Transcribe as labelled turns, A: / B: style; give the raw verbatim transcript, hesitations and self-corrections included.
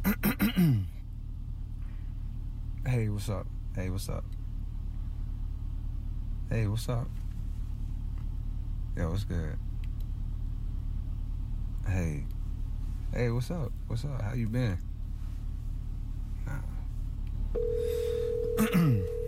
A: Hey, what's up? Hey, what's up? Hey, what's up? Yo, what's good? Hey. Hey, what's up? What's up? How you been? Nah.